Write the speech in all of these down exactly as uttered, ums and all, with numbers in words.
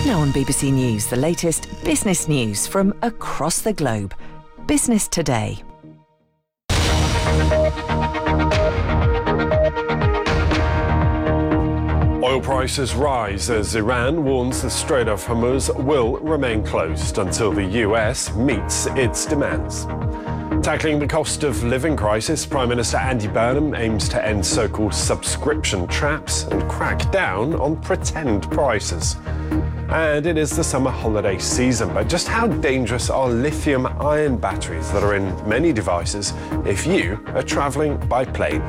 Now on B B C News, the latest business news from across the globe. Business Today. Oil prices rise as Iran warns the Strait of Hormuz will remain closed until the U S meets its demands. Tackling the cost of living crisis, Prime Minister Andy Burnham aims to end so-called subscription traps and crack down on pretend prices. And it is the summer holiday season, but just how dangerous are lithium-ion batteries that are in many devices if you are travelling by plane?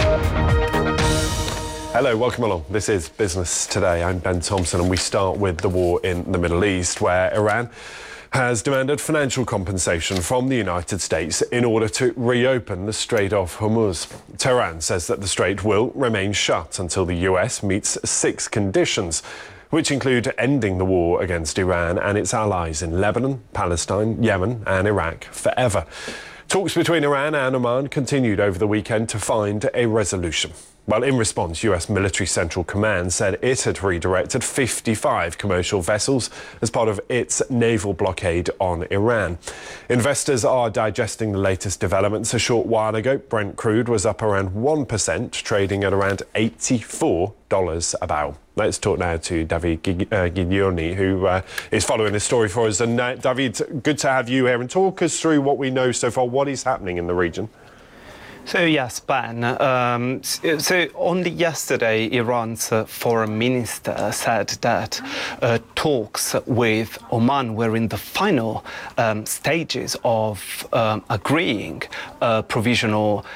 Hello, welcome along. This is Business Today. I'm Ben Thompson, and we start with the war in the Middle East, where Iran has demanded financial compensation from the United States in order to reopen the Strait of Hormuz. Tehran says that the strait will remain shut until the U S meets six conditions, which include ending the war against Iran and its allies in Lebanon, Palestine, Yemen and Iraq forever. Talks between Iran and Oman continued over the weekend to find a resolution. Well, in response, U S Military Central Command said it had redirected fifty-five commercial vessels as part of its naval blockade on Iran. Investors are digesting the latest developments. A short while ago, Brent crude was up around one percent, trading at around eighty-four dollars a barrel. Let's talk now to David Guignoni, who uh, is following this story for us. And uh, David, good to have you here, and talk us through what we know so far. What is happening in the region? So yes, Ben. Um, so only yesterday, Iran's uh, foreign minister said that uh, talks with Oman were in the final um, stages of um, agreeing a provisional